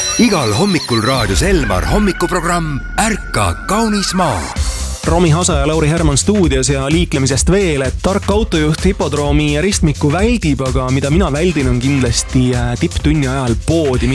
Igal hommikul raadios Elmar hommikuprogramm Ärka kaunis maa. Romi Hasa ja Lauri Herman stuudios ja liiklemisest veel, et tark autojuht hipodroomi ristmiku väldib, aga mida mina väldin on kindlasti tipptunni ajal poodi